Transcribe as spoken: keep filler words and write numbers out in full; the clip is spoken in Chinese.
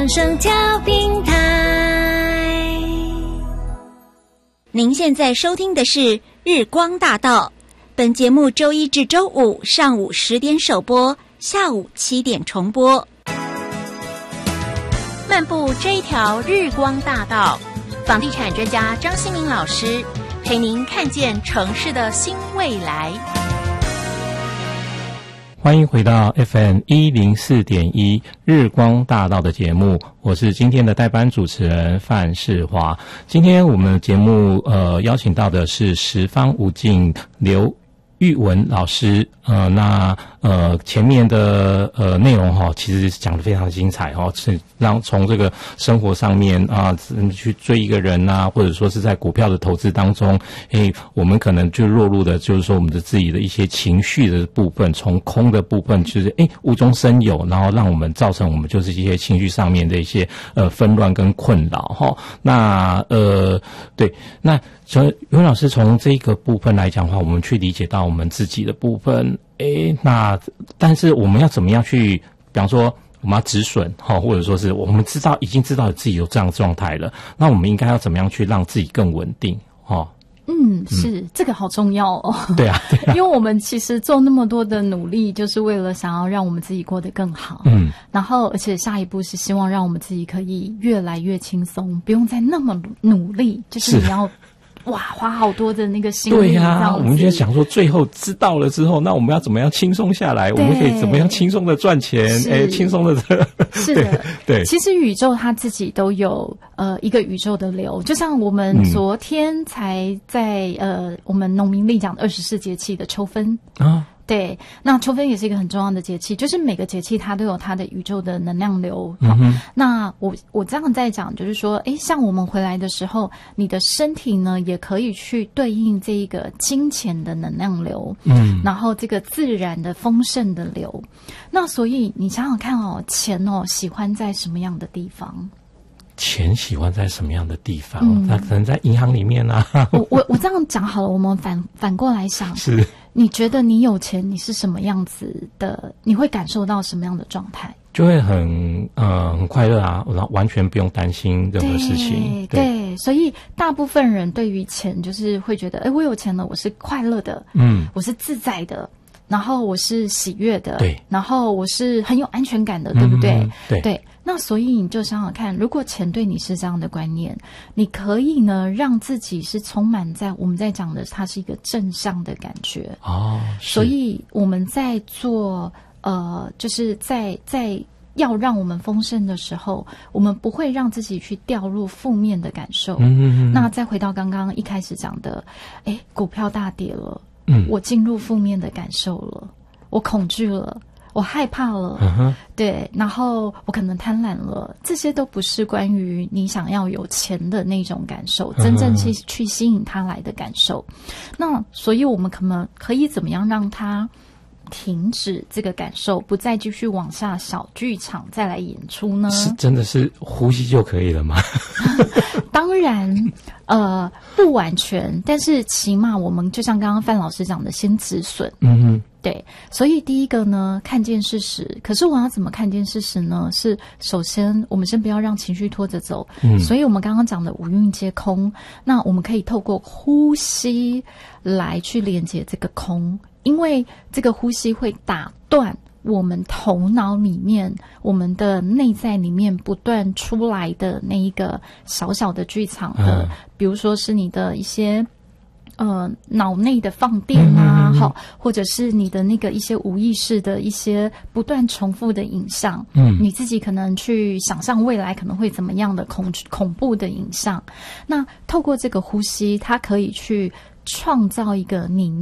掌声调平台。 您现在收听的是日光大道，本节目周一至周五上午十点首播，下午七点重播。 漫步这一条日光大道，房地产专家张新明老师陪您看见城市的新未来。 欢迎回到 F M 一零四点一 日光大道的节目，我是今天的代班主持人范世华。今天我们的节目呃邀请到的是十方无尽刘玉文老师，呃，那呃前面的呃内容哈，其实讲得非常精彩哈，是让从这个生活上面啊，去追一个人啊，或者说是在股票的投资当中，诶，我们可能就落入的就是说我们的自己的一些情绪的部分，从空的部分就是诶无中生有，然后让我们造成我们就是一些情绪上面的一些呃纷乱跟困扰哈。那呃对，那从于文老师从这个部分来讲的话，我们去理解到我们自己的部分，诶，那但是我们要怎么样去，比方说我们要止损哈，或者说是我们知道已经知道自己有这样的状态了，那我们应该要怎么样去让自己更稳定哈？ 嗯，是、嗯、这个好重要哦。 对啊，对啊， 因为我们其实做那么多的努力，就是为了想要让我们自己过得更好。嗯，然后而且下一步是希望让我们自己可以越来越轻松，不用再那么努力，就是你要。哇，花好多的那个心力。 对呀、啊，我们就想说，最后知道了之后，那我们要怎么样轻松下来？我们可以怎么样轻松的赚钱？哎，轻松的是的， 对。对， 其实宇宙它自己都有呃一个宇宙的流，就像我们昨天才在、嗯、呃我们农民历讲的二十四节气的秋分啊。对，那秋分也是一个很重要的节气，就是每个节气它都有它的宇宙的能量流。好、嗯，那我我这样在讲，就是说，诶，像我们回来的时候，你的身体呢也可以去对应这一个金钱的能量流，嗯，然后这个自然的丰盛的流。那所以你想想看哦，钱哦喜欢在什么样的地方？ 钱喜欢在什么样的地方？嗯，它可能在银行里面啊。 我我我这样讲好了，我们反反过来想， 是你觉得你有钱，你是什么样子的？你会感受到什么样的状态？ 就会很呃很快乐啊，然后完全不用担心任何事情。 对，对，所以大部分人对于钱就是会觉得，哎，我有钱了，我是快乐的，嗯，我是自在的。然后我是喜悦的， 对， 然后我是很有安全感的，对不对？ 嗯、对对。那所以你就想想看，如果钱对你是这样的观念，你可以呢让自己是充满在我们在讲的，它是一个正向的感觉哦。 所以我们在做呃，就是在在要让我们丰盛的时候，我们不会让自己去掉入负面的感受。嗯嗯嗯。那再回到刚刚一开始讲的，哎，股票大跌了。嗯，我进入负面的感受了，我恐惧了，我害怕了，嗯、对，然后我可能贪婪了，这些都不是关于你想要有钱的那种感受，嗯、真正去去吸引他来的感受。那所以我们可能可以怎么样让他停止这个感受，不再继续往下小剧场再来演出呢？ 是真的是呼吸就可以了吗？ 当然，呃，不完全，但是起码我们就像刚刚范老师讲的，先止损。嗯哼，对。所以第一个呢，看见事实。可是我要怎么看见事实呢？是首先我们先不要让情绪拖着走。嗯，所以我们刚刚讲的五蕴皆空，那我们可以透过呼吸来去连接这个空。因为这个呼吸会打断我们头脑里面、我们的内在里面不断出来的那一个小小的剧场的，嗯、比如说是你的一些呃脑内的放电啊，好、嗯嗯嗯，或者是你的那个一些无意识的一些不断重复的影像，嗯，你自己可能去想象未来可能会怎么样的恐恐怖的影像，那透过这个呼吸，它可以去创造一个你